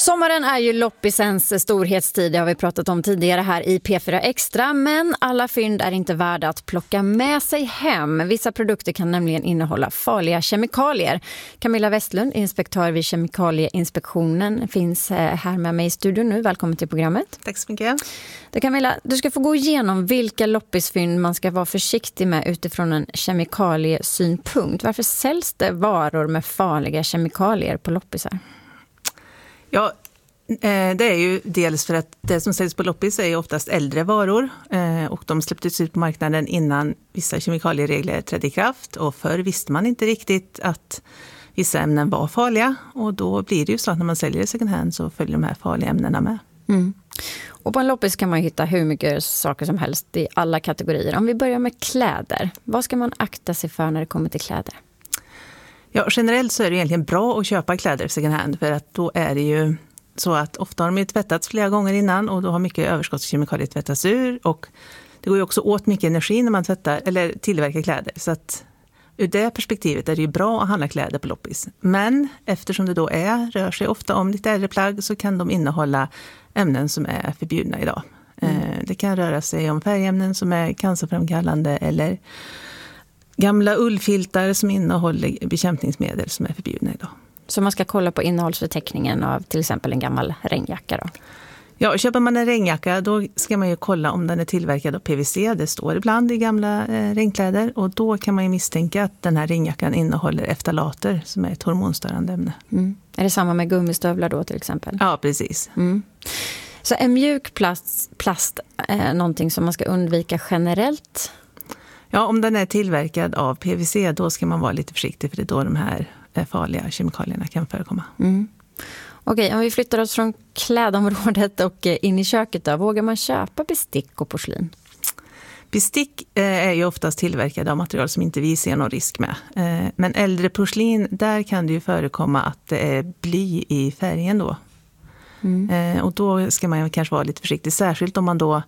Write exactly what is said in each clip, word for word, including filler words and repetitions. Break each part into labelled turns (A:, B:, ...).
A: Sommaren är ju loppisens storhetstid, det har vi pratat om tidigare här i P fyra Extra, men alla fynd är inte värda att plocka med sig hem. Vissa produkter kan nämligen innehålla farliga kemikalier. Camilla Westlund, inspektör vid Kemikalieinspektionen, finns här med mig i studion nu. Välkommen till programmet.
B: Tack så mycket.
A: Då Camilla, du ska få gå igenom vilka loppisfynd man ska vara försiktig med utifrån en kemikaliesynpunkt. Varför säljs det varor med farliga kemikalier på loppisar?
B: Ja, det är ju dels för att det som säljs på loppis är oftast äldre varor och de släpptes ut på marknaden innan vissa kemikalieregler trädde i kraft, och förr visste man inte riktigt att vissa ämnen var farliga, och då blir det ju så att när man säljer second hand så följer de här farliga ämnena med.
A: Mm. Och på en loppis kan man hitta hur mycket saker som helst i alla kategorier. Om vi börjar med kläder, vad ska man akta sig för när det kommer till kläder?
B: Ja, generellt så är det egentligen bra att köpa kläder second hand, för att då är det ju så att ofta har de ju tvättats flera gånger innan och då har mycket överskottskemikalier tvättats ur, och det går ju också åt mycket energi när man tvättar eller tillverkar kläder, så att ur det perspektivet är det ju bra att handla kläder på loppis. Men eftersom det då är, rör sig ofta om lite äldre plagg, så kan de innehålla ämnen som är förbjudna idag. Mm. Det kan röra sig om färgämnen som är cancerframkallande eller gamla ullfiltar som innehåller bekämpningsmedel som är förbjudna idag.
A: Så man ska kolla på innehållsförteckningen av till exempel en gammal regnjacka då?
B: Ja, köper man en regnjacka då ska man ju kolla om den är tillverkad av P V C. Det står ibland i gamla eh, regnkläder, och då kan man ju misstänka att den här regnjackan innehåller eftalater som är ett hormonstörande ämne.
A: Mm. Är det samma med gummistövlar då till exempel?
B: Ja, precis.
A: Mm. Så är mjuk plast, plast eh, någonting som man ska undvika generellt?
B: Ja, om den är tillverkad av P V C då ska man vara lite försiktig, för det är då de här farliga kemikalierna kan förekomma.
A: Mm. Okej, om vi flyttar oss från klädområdet och in i köket då, vågar man köpa bestick och porslin?
B: Bestick är ju oftast tillverkade av material som inte vi ser någon risk med. Men äldre porslin, där kan det ju förekomma att det är bly i färgen då. Mm. Och då ska man kanske vara lite försiktig, särskilt om man då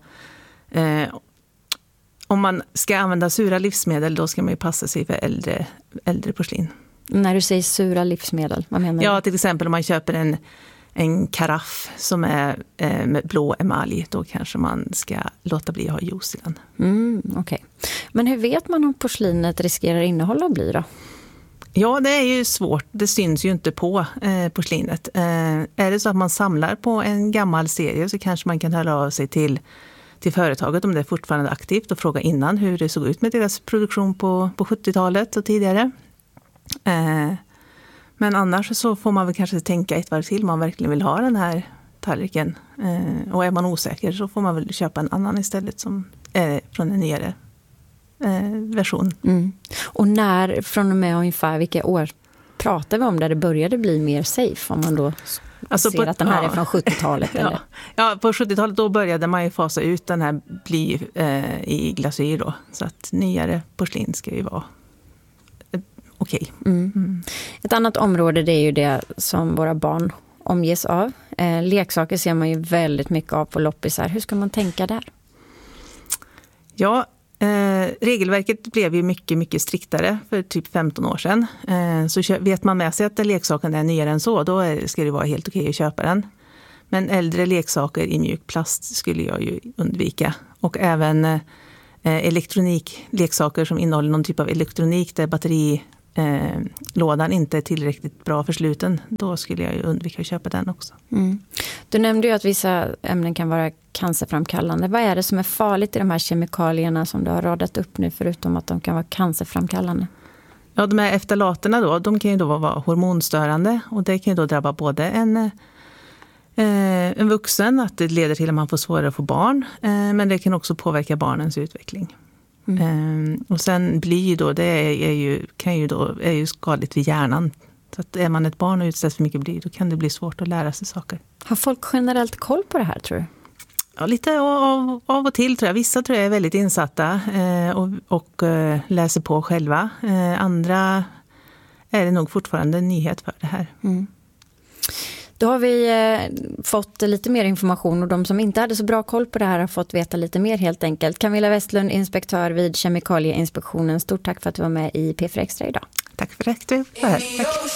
B: om man ska använda sura livsmedel, då ska man ju passa sig för äldre, äldre porslin.
A: När du säger sura livsmedel, vad menar du?
B: Ja, till exempel om man köper en, en karaff som är eh, med blå emalj, då kanske man ska låta bli att ha juice i den.
A: Mm, okej. Okay. Men hur vet man om porslinet riskerar innehålla bly då?
B: Ja, det är ju svårt. Det syns ju inte på eh, porslinet. Eh, är det så att man samlar på en gammal serie, så kanske man kan höra av sig till till företaget om det är fortfarande aktivt och fråga innan hur det såg ut med deras produktion på, på sjuttiotalet och tidigare. Eh, men annars så får man väl kanske tänka ett varv till om man verkligen vill ha den här tallriken. Eh, och är man osäker så får man väl köpa en annan istället som är från en nyare eh, version. Mm.
A: Och när, från och med ungefär vilka år pratar vi om där det började bli mer safe, om man då alltså ser på, att den här ja. är från sjuttiotalet? Eller?
B: Ja. ja, på sjuttiotalet då började man ju fasa ut den här bly eh, i glasyr då. Så att nyare porslin ska ju vara eh, okej. Okay. Mm. Mm.
A: Ett annat område, det är ju det som våra barn omges av. Eh, leksaker ser man ju väldigt mycket av på loppisar. Hur ska man tänka där?
B: Ja, Eh, regelverket blev ju mycket, mycket striktare för typ femton år sedan. Eh, så vet man med sig att leksaken är nyare än så, då är, ska det vara helt okej att köpa den. Men äldre leksaker i mjuk plast skulle jag ju undvika. Och även eh, elektronikleksaker som innehåller någon typ av elektronik där batterilådan eh, inte är tillräckligt bra försluten, då skulle jag ju undvika att köpa den också.
A: Mm. Du nämnde ju att vissa ämnen kan vara cancerframkallande. Vad är det som är farligt i de här kemikalierna som du har radat upp nu, förutom att de kan vara cancerframkallande?
B: Ja, de här eftalaterna då, de kan ju då vara hormonstörande, och det kan ju då drabba både en, eh, en vuxen, att det leder till att man får svårare att få barn, eh, men det kan också påverka barnens utveckling. Mm. Eh, och sen bly då, det är, är ju, kan ju då, är ju skadligt vid hjärnan. Så att är man ett barn och utsätts för mycket bly, då kan det bli svårt att lära sig saker.
A: Har folk generellt koll på det här, tror du?
B: Ja, lite av, av och till tror jag. Vissa tror jag är väldigt insatta eh, och, och eh, läser på själva. Eh, andra är det nog fortfarande en nyhet för det här. Mm.
A: Då har vi eh, fått lite mer information, och de som inte hade så bra koll på det här har fått veta lite mer helt enkelt. Camilla Westlund, inspektör vid Kemikalieinspektionen. Stort tack för att du var med i P fyra Extra idag.
B: Tack för det. Tack.